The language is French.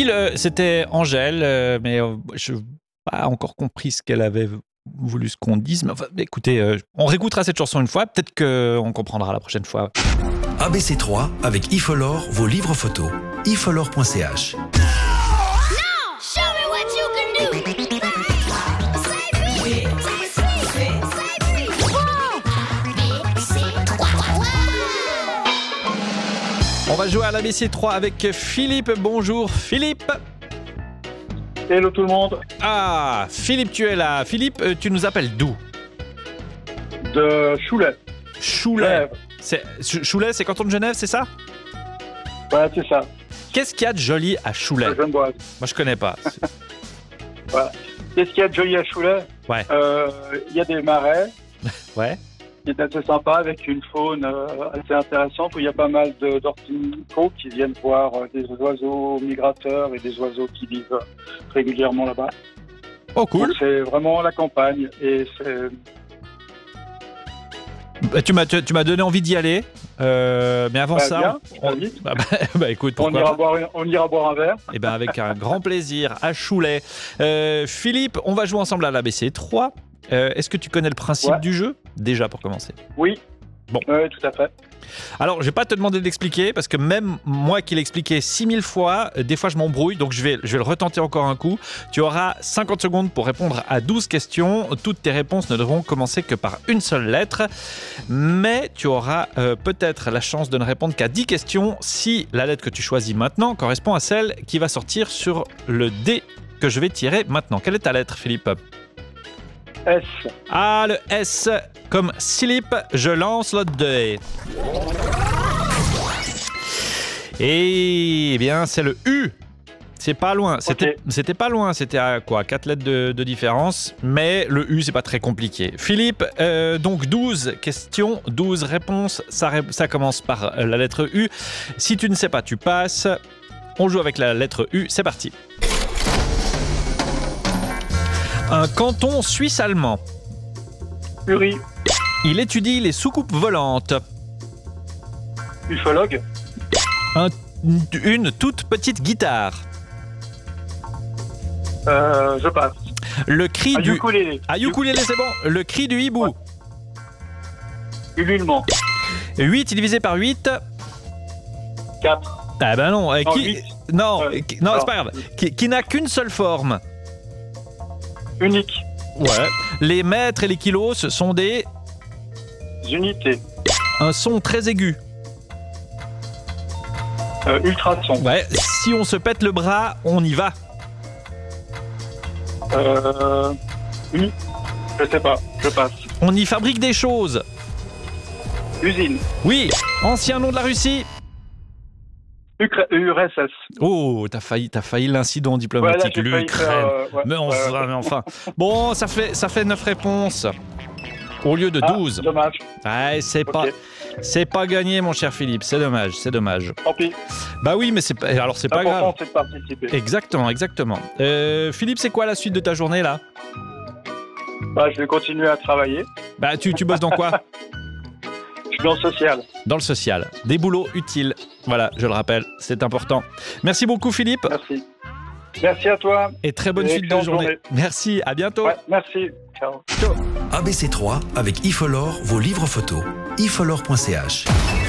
Oui, c'était Angèle, mais je n'ai pas encore compris ce qu'elle avait voulu ce qu'on dise. Mais enfin, écoutez, on réécoutera cette chanson une fois. Peut-être qu'on comprendra la prochaine fois. ABC3 avec Ifolor, vos livres photos. ifolor.ch. On va jouer à l'ABC3 avec Philippe. Bonjour Philippe. Hello tout le monde. Ah, Philippe, tu es là. Philippe, tu nous appelles d'où? De Choulais. Choulais. Choulais, c'est canton de Genève, c'est ça? Ouais, c'est ça. Qu'est-ce qu'il y a de joli à Choulais? Genevoise. Moi, je connais pas. Voilà. Qu'est-ce qu'il y a de joli à Choulais? Ouais. Il y a des marais. Ouais. Qui est assez sympa avec une faune assez intéressante où il y a pas mal d'ornithos qui viennent voir des oiseaux migrateurs et des oiseaux qui vivent régulièrement là-bas. Oh cool. Donc, c'est vraiment la campagne et c'est... Tu m'as donné envie d'y aller, mais avant ça, écoute, on ira boire un verre. Eh ben avec un grand plaisir à Choulais. Philippe, on va jouer ensemble à l'ABC3. Est-ce que tu connais le principe du jeu, déjà pour commencer? Oui. Bon. Oui, tout à fait. Alors, je vais pas te demander d'expliquer parce que même moi qui l'ai expliqué 6000 fois, des fois je m'embrouille, donc je vais le retenter encore un coup. Tu auras 50 secondes pour répondre à 12 questions. Toutes tes réponses ne devront commencer que par une seule lettre, mais tu auras peut-être la chance de ne répondre qu'à 10 questions si la lettre que tu choisis maintenant correspond à celle qui va sortir sur le dé que je vais tirer maintenant. Quelle est ta lettre, Philippe? S. Ah, le S comme slip, je lance le dé. Et bien, c'est le U. C'est pas loin. C'était pas loin. C'était à quoi? 4 lettres de différence. Mais le U, c'est pas très compliqué. Philippe, donc 12 questions, 12 réponses. Ça commence par la lettre U. Si tu ne sais pas, tu passes. On joue avec la lettre U. C'est parti. Un canton suisse-allemand. Uri. Il étudie les soucoupes volantes. Ufologue. Une toute petite guitare. Je passe. Le cri du... Ukulélé. Ah, ukulélé, c'est bon. Le cri du hibou. Ouais. Ululement. 8 divisé par 8. 4. Ah ben non. Non, c'est pas grave. Qui n'a qu'une seule forme. Unique. Ouais. Les mètres et les kilos sont des... Unités. Un son très aigu. Ultrason. Ouais. Si on se pète le bras, on y va. Je sais pas. Je passe. On y fabrique des choses. Usine. Oui. Ancien nom de la Russie. URSS. Oh, t'as failli l'incident diplomatique. Voilà, l'Ukraine. Mais enfin. Bon, ça fait 9 réponses au lieu de 12. Dommage. Ouais, c'est pas gagné, mon cher Philippe. C'est dommage. Tant pis. Bah oui, mais c'est pas grave. C'est de participer. Exactement. Philippe, c'est quoi la suite de ta journée là? Bah, je vais continuer à travailler. Bah, tu bosses dans quoi? Je suis dans le social. Dans le social. Des boulots utiles. Voilà, je le rappelle, c'est important. Merci beaucoup, Philippe. Merci. Merci à toi. Et très bonne suite de journée. Merci, à bientôt. Ouais, merci. Ciao. ABC3 avec Ifolor, vos livres photos. ifolor.ch.